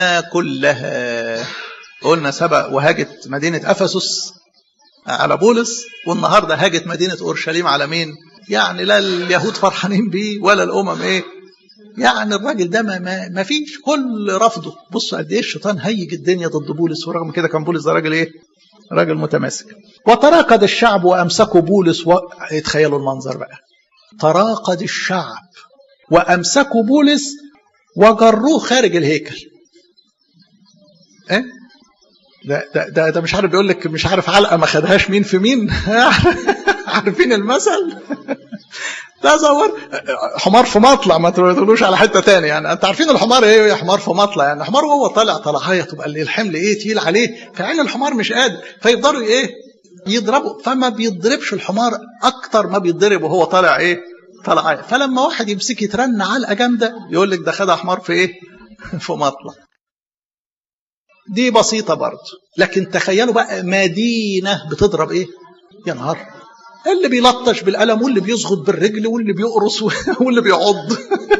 كلها. قلنا سبق وهاجت مدينة أفسس على بولس، والنهاردة هاجت مدينة أورشليم على مين؟ يعني لا اليهود فرحانين بيه ولا الأمم إيه؟ يعني الراجل ده ما فيش كل رفضه. بصوا قد إيه الشيطان هيج الدنيا ضد بولس، ورغم كده كان بولس ده راجل إيه؟ راجل متماسك. وتراقد الشعب وأمسكوا بولس اتخيلوا المنظر بقى. تراقد الشعب وأمسكوا بولس وجروه خارج الهيكل. إيه؟ ده مش عارف، بيقول لك مش عارف علقة ما خدهاش مين في مين. عارفين المثل؟ تصور حمار في مطلع، ما تقولوش على حته ثانيه. يعني انت عارفين الحمار ايه يا حمار في مطلع؟ يعني الحمار وهو طالع تبقى الحمل ايه تقيل عليه، فعين الحمار مش قادر، فيفضلوا ايه يضربوا. فما بيضربش الحمار اكتر ما بيضرب وهو طالع ايه طالع. فلما واحد يمسك يترن علقه جامده يقول لك ده خدها حمار في ايه في مطلع. دي بسيطه برضه، لكن تخيلوا بقى مدينه بتضرب ايه يا نهار، اللي بيلطش بالقلم واللي بيزغط بالرجل واللي بيقرص واللي بيعض.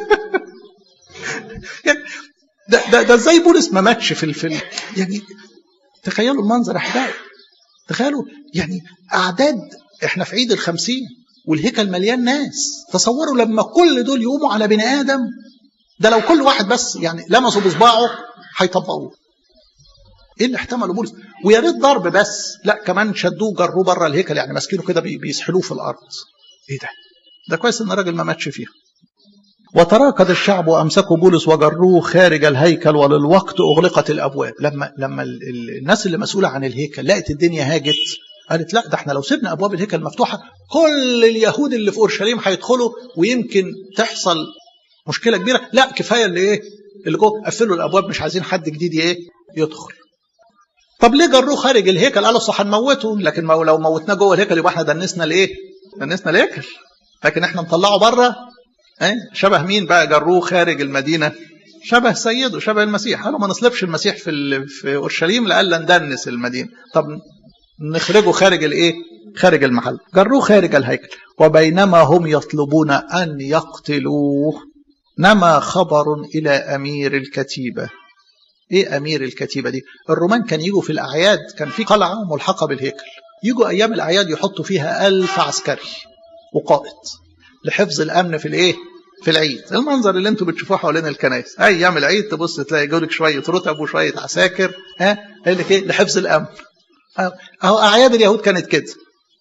ده ازاي بولس ما ماتش في الفيلم؟ يعني تخيلوا المنظر يا احبائي، تخيلوا يعني اعداد. احنا في عيد ال50 والهيكل مليان ناس. تصوروا لما كل دول يقوموا على بني ادم، ده لو كل واحد بس يعني لمسوا بصباعه هيطبقوه. ايه اللي احتمله بولس؟ ويا ريت ضرب بس، لا كمان شدوه جروه بره الهيكل، يعني ماسكينه كده بيسحلوه في الارض. ايه ده كويس ان الراجل ما ماتش فيها. وتراكد الشعب وامسكوا بولس وجروه خارج الهيكل، وللوقت اغلقت الابواب. لما الناس اللي مسؤوله عن الهيكل لقت الدنيا هاجت، قالت لا ده احنا لو سيبنا ابواب الهيكل مفتوحه كل اليهود اللي في اورشليم هيدخلوا ويمكن تحصل مشكله كبيره. لا كفايه اللي جوه، قفلوا الابواب، مش عايزين حد جديد يدخل. طب ليه جروه خارج الهيكل؟ قالوا صح هنموته، لكن لو موتناه جوه الهيكل يبقى احنا دنسنا الهيكل، لكن احنا نطلعه بره. شبه مين بقى جروه خارج المدينه؟ شبه سيده، شبه المسيح. قالوا ما نصلبش المسيح في اورشليم لألا ندنس المدينه، طب نخرجه خارج خارج المحل. جروه خارج الهيكل، وبينما هم يطلبون ان يقتلوه نما خبر الى امير الكتيبه. ايه امير الكتيبه دي؟ الرومان كان يجوا في الاعياد، كان في قلعه ملحقه بالهيكل، يجوا ايام الاعياد يحطوا فيها 1000 عسكري وقائد لحفظ الامن في العيد. المنظر اللي انتم بتشوفوه حوالين الكنائس ايام العيد، تبص تلاقي جولك شويه رتب وشويه عساكر، قال لك ايه لحفظ الامن. اهو اعياد اليهود كانت كده.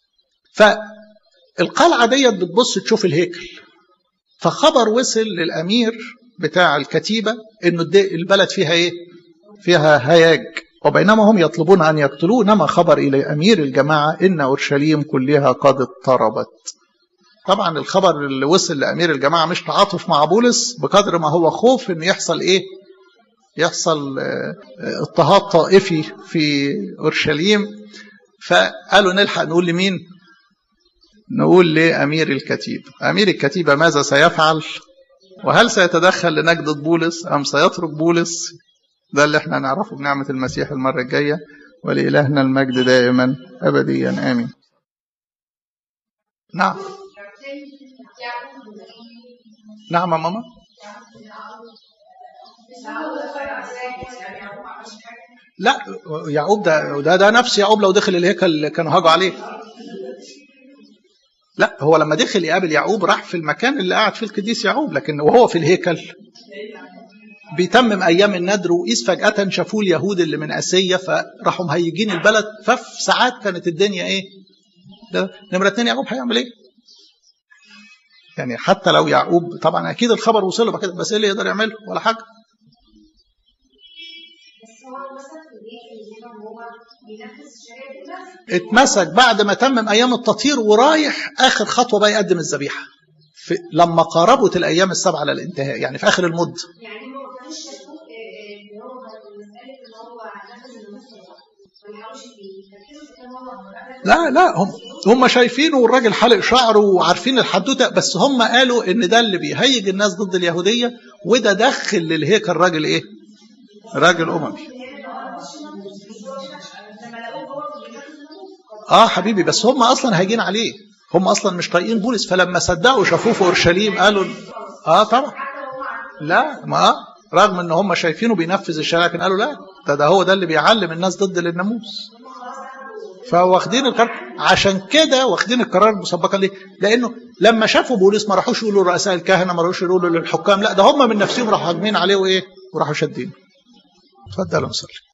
فالقلعه ديت بتبص تشوف الهيكل، فخبر وصل للامير بتاع الكتيبه انه البلد فيها فيها هياج. وبينما هم يطلبون ان يقتلوه نما خبر الى امير الجماعه ان اورشليم كلها قد اضطربت. طبعا الخبر اللي وصل لامير الجماعه مش تعاطف مع بولس بقدر ما هو خوف ان يحصل اضطهاد طائفي في اورشليم. فقالوا نلحق نقول لمين؟ نقول لامير الكتيبه. امير الكتيبه ماذا سيفعل؟ وهل سيتدخل لنجدة بولس أم سيترك بولس؟ ده اللي احنا نعرفه بنعمة المسيح المرة الجاية. ولإلهنا المجد دائما أبديا آمين. نعم نعم ماما. لا يعقوب ده نفس يعقوب لو دخل الهيكل كانوا هاجوا عليه. لا هو لما دخل يقابل يعقوب راح في المكان اللي قاعد فيه القديس يعقوب، لكن وهو في الهيكل بيتمم ايام الندر، وإذ فجأة شافوه اليهود اللي من اسيا فراحوا مهيجين البلد. ففي ساعات كانت الدنيا ده نمرة 2 يعقوب هيعمل ايه؟ يعني حتى لو يعقوب طبعا اكيد الخبر وصل له كده، بس ايه اللي يقدر يعمله؟ ولا حاجه. اتمسك بعد ما تمم ايام التطهير ورايح اخر خطوه بقى يقدم الذبيحه لما قاربت الايام ال7 على الانتهاء، يعني في اخر المده. يعني ما كانوش شافوه ان هو مساله ان هو نفذ المسلم ما يحاولش لا هم شايفينه والراجل حلق شعره وعارفين الحدوته، بس هم قالوا ان ده اللي بيهيج الناس ضد اليهوديه، وده دخل للهيكل راجل راجل اممي. حبيبي، بس هم اصلا هاجين عليه، هم اصلا مش طايقين بولس، فلما صدقوا شافوه في اورشليم قالوا طبعا. لا رغم ان هم شايفينه بينفذ الشريعه، لكن قالوا لا، ده هو ده اللي بيعلم الناس ضد الناموس. فواخدين القرار، عشان كده واخدين القرار مسبقا. ليه؟ لانه لما شافوا بولس ما راحوش يقولوا لرؤساء الكهنه، ما راحوش يقولوا للحكام، لا ده هم من نفسهم راحوا هاجمين عليه وايه، وراحوا شادين. اتفضلوا نصلي.